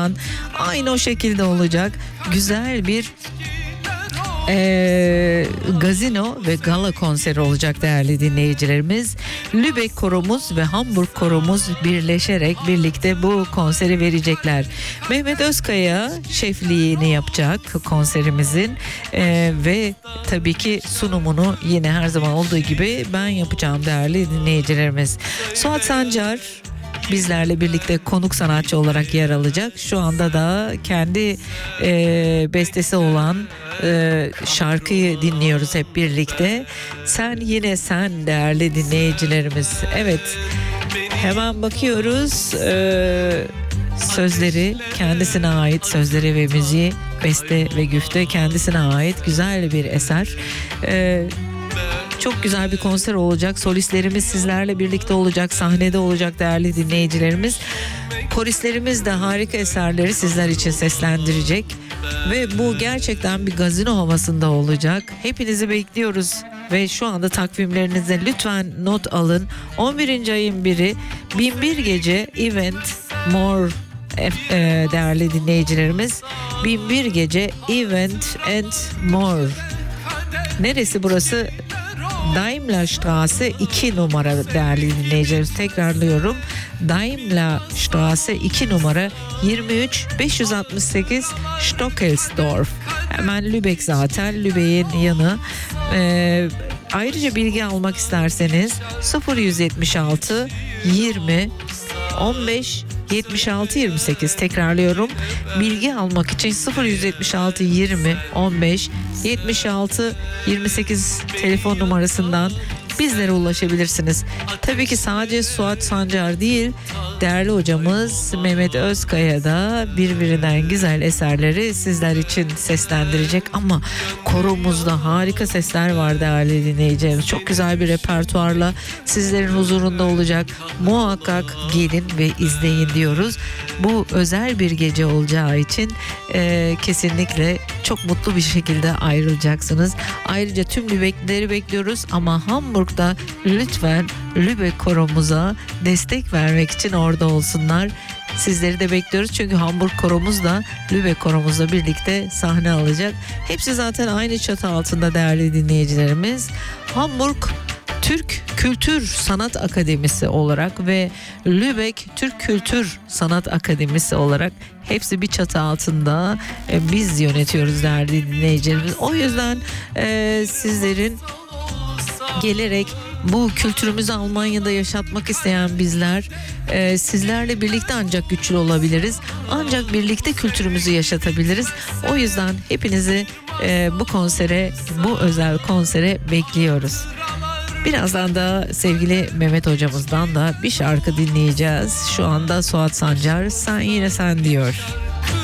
Hocamızdan aynı o şekilde olacak. Güzel bir gazino ve gala konseri olacak değerli dinleyicilerimiz. Lübeck koromuz ve Hamburg koromuz birleşerek birlikte bu konseri verecekler. Mehmet Özkaya şefliğini yapacak konserimizin ve tabii ki sunumunu yine her zaman olduğu gibi ben yapacağım değerli dinleyicilerimiz. Suat Sancar bizlerle birlikte konuk sanatçı olarak yer alacak. Şu anda da kendi bestesi olan şarkıyı dinliyoruz hep birlikte. Sen yine sen değerli dinleyicilerimiz. Evet, hemen bakıyoruz. Sözleri kendisine ait, sözleri ve müziği, beste ve güfte kendisine ait güzel bir eser. Çok güzel bir konser olacak. Solistlerimiz sizlerle birlikte olacak. Sahnede olacak değerli dinleyicilerimiz. Koristlerimiz de harika eserleri sizler için seslendirecek. Ve bu gerçekten bir gazino havasında olacak. Hepinizi bekliyoruz. Ve şu anda takvimlerinize lütfen not alın. 11. ayın 1'i 1001 gece event more değerli dinleyicilerimiz. 1001 gece event and more. Neresi burası? Daimlerstraße 2 numara değerli dinleyicilerimiz. Tekrarlıyorum. Daimlerstraße 2 numara 23 568 Stockelsdorf. Hemen Lübeck zaten. Lübeck'in yanı. Ayrıca bilgi almak isterseniz 0176 20 15 76 28 tekrarlıyorum. Bilgi almak için 0176 20 15 76 28 telefon numarasından bizlere ulaşabilirsiniz. Tabii ki sadece Suat Sancar değil, değerli hocamız Mehmet Özkaya da birbirinden güzel eserleri sizler için seslendirecek. Ama koromuzda harika sesler var değerli dinleyicilerimiz. Çok güzel bir repertuarla sizlerin huzurunda olacak. Muhakkak gelin ve izleyin diyoruz. Bu özel bir gece olacağı için kesinlikle çok mutlu bir şekilde ayrılacaksınız. Ayrıca tüm Lübecklileri bekliyoruz ama Hamburg'da lütfen Lübeck koromuza destek vermek için orada olsunlar. Sizleri de bekliyoruz çünkü Hamburg koromuz da Lübeck koromuzla birlikte sahne alacak. Hepsi zaten aynı çatı altında değerli dinleyicilerimiz. Hamburg Türk Kültür Sanat Akademisi olarak ve Lübeck Türk Kültür Sanat Akademisi olarak hepsi bir çatı altında biz yönetiyoruz değerli dinleyicilerimiz. O yüzden sizlerin gelerek bu kültürümüzü Almanya'da yaşatmak isteyen bizler sizlerle birlikte ancak güçlü olabiliriz. Ancak birlikte kültürümüzü yaşatabiliriz. O yüzden hepinizi bu konsere, bu özel konsere bekliyoruz. Birazdan da sevgili Mehmet hocamızdan da bir şarkı dinleyeceğiz. Şu anda Suat Sancar sen yine sen diyor.